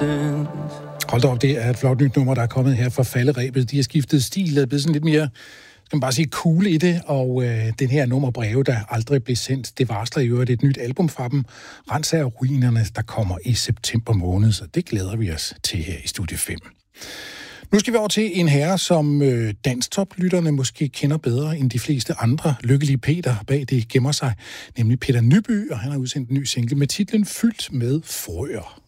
sense. Hold da op, det er et flot nyt nummer, der er kommet her fra Falderebet. De har skiftet stil, er blevet sådan lidt mere, skal man bare sige, cool i det, og den her nummer Breve, der aldrig blev sendt, det varsler jo, at det er et nyt album fra dem, Rens af ruinerne, der kommer i september måned, så det glæder vi os til her i Studie 5. Nu skal vi over til en herre, som danstoplytterne måske kender bedre end de fleste andre. Lykkelige Peter bag det gemmer sig, nemlig Peter Nyby, og han har udsendt en ny single med titlen Fyldt med frøer.